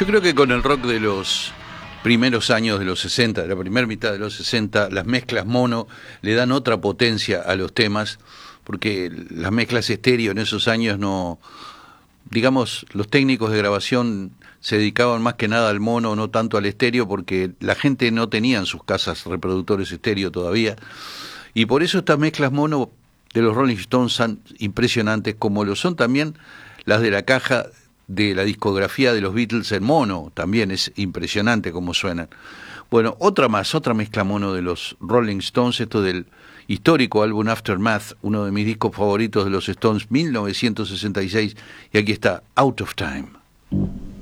Yo creo que con el rock de los primeros años de los 60, de la primera mitad de los 60, las mezclas mono le dan otra potencia a los temas, porque las mezclas estéreo en esos años no, digamos, los técnicos de grabación se dedicaban más que nada al mono, no tanto al estéreo, porque la gente no tenía en sus casas reproductores estéreo todavía, y por eso estas mezclas mono de los Rolling Stones son impresionantes, como lo son también las de la caja de la discografía de los Beatles en mono, también es impresionante como suenan. Bueno, otra mezcla mono de los Rolling Stones, esto del histórico álbum Aftermath, uno de mis discos favoritos de los Stones, 1966, y aquí está Out of Time.